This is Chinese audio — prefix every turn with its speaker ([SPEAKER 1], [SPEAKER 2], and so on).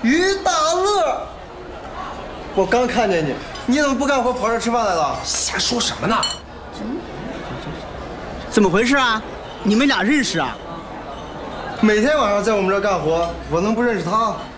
[SPEAKER 1] 于大乐。我刚看见你，你怎么不干活跑这吃饭来了？
[SPEAKER 2] 瞎说什么呢？
[SPEAKER 3] 怎么回事啊？你们俩认识啊？
[SPEAKER 1] 每天晚上在我们这儿干活，我能不认识他？